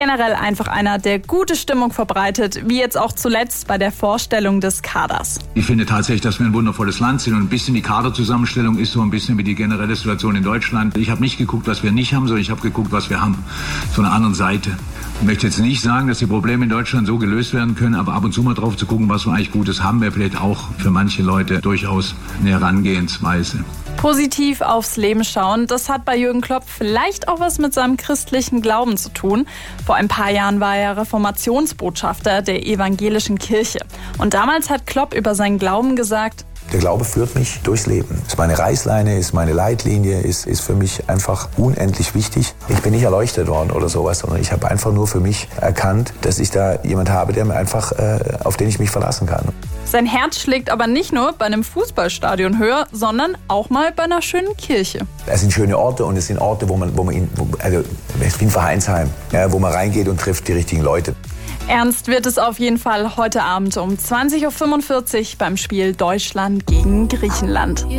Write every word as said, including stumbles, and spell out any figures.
Generell einfach einer, der gute Stimmung verbreitet, wie jetzt auch zuletzt bei der Vorstellung des Kaders. Ich finde tatsächlich, dass wir ein wundervolles Land sind und ein bisschen die Kaderzusammenstellung ist so ein bisschen wie die generelle Situation in Deutschland. Ich habe nicht geguckt, was wir nicht haben, sondern ich habe geguckt, was wir haben. Von der anderen Seite. Ich möchte jetzt nicht sagen, dass die Probleme in Deutschland so gelöst werden können, aber ab und zu mal drauf zu gucken, was wir eigentlich Gutes haben, wäre vielleicht auch für manche Leute durchaus eine Herangehensweise. Positiv aufs Leben schauen, das hat bei Jürgen Klopp vielleicht auch was mit seinem christlichen Glauben zu tun. Vor ein paar Jahren war er Reformationsbotschafter der evangelischen Kirche. Und damals hat Klopp über seinen Glauben gesagt: Der Glaube führt mich durchs Leben. Ist meine Reißleine, ist meine Leitlinie, ist, ist für mich einfach unendlich wichtig. Ich bin nicht erleuchtet worden oder sowas, sondern ich habe einfach nur für mich erkannt, dass ich da jemand habe, der mir einfach, äh, auf den ich mich verlassen kann. Sein Herz schlägt aber nicht nur bei einem Fußballstadion höher, sondern auch mal bei einer schönen Kirche. Es sind schöne Orte und es sind Orte, wo man, wo man ihn, wo, also es ist wie ein Vereinsheim, ja, wo man reingeht und trifft die richtigen Leute. Ernst wird es auf jeden Fall heute Abend um zwanzig Uhr fünfundvierzig beim Spiel Deutschland gegen Griechenland.